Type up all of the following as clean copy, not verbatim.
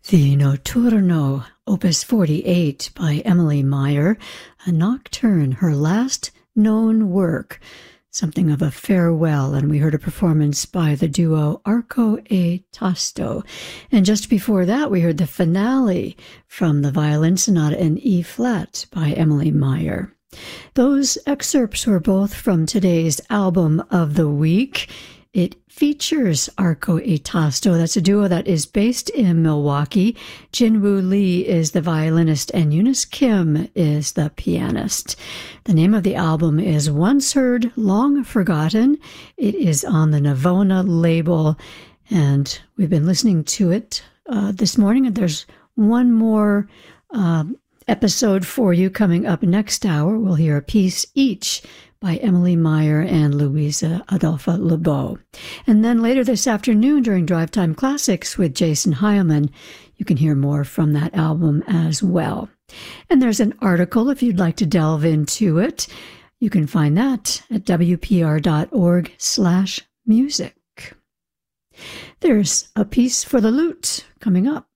The Notturno, Opus 48 by Emily Meyer, a nocturne, her last known work, something of a farewell, and we heard a performance by the duo Arco e Tasto. And just before that, we heard the finale from the Violin Sonata in E-flat by Emily Meyer. Those excerpts were both from today's album of the week. It features Arco e Tasto. That's a duo that is based in Milwaukee. Jinwoo Lee is the violinist and Eunice Kim is the pianist. The name of the album is Once Heard, Long Forgotten. It is on the Navona label, and we've been listening to it this morning. And there's one more episode for you coming up next hour. We'll hear a piece each by Emily Meyer and Louisa Adolpha Lebeau. And then later this afternoon during Drive Time Classics with Jason Heilman, you can hear more from that album as well. And there's an article if you'd like to delve into it. You can find that at wpr.org/music. There's a piece for the lute coming up.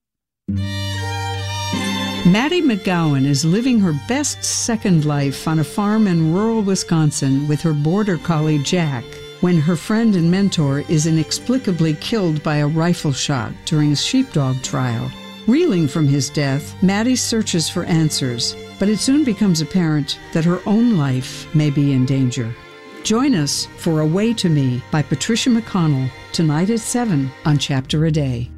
Maddie McGowan is living her best second life on a farm in rural Wisconsin with her border collie Jack when her friend and mentor is inexplicably killed by a rifle shot during a sheepdog trial. Reeling from his death, Maddie searches for answers, but it soon becomes apparent that her own life may be in danger. Join us for Away to Me by Patricia McConnell tonight at 7 on Chapter a Day.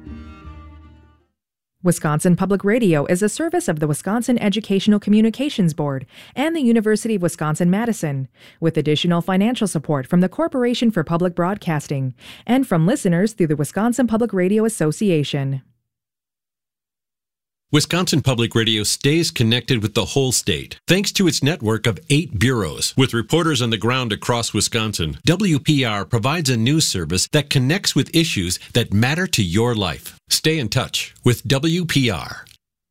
Wisconsin Public Radio is a service of the Wisconsin Educational Communications Board and the University of Wisconsin-Madison, with additional financial support from the Corporation for Public Broadcasting and from listeners through the Wisconsin Public Radio Association. Wisconsin Public Radio stays connected with the whole state, thanks to its network of 8 bureaus. With reporters on the ground across Wisconsin, WPR provides a news service that connects with issues that matter to your life. Stay in touch with WPR.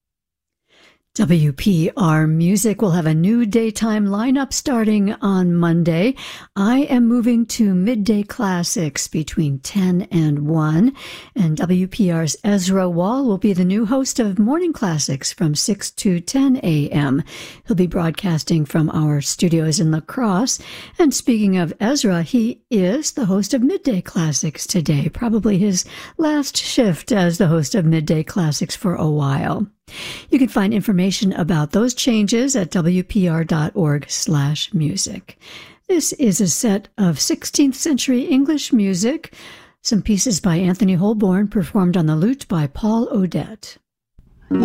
WPR Music will have a new daytime lineup starting on Monday. I am moving to midday classics between 10 and 1, and WPR's Ezra Wall will be the new host of Morning Classics from 6 to 10 a.m. He'll be broadcasting from our studios in La Crosse. And speaking of Ezra, he is the host of Midday Classics today, probably his last shift as the host of Midday Classics for a while. You can find information about those changes at wpr.org/music. This is a set of 16th century English music, some pieces by Anthony Holborn performed on the lute by Paul Odette.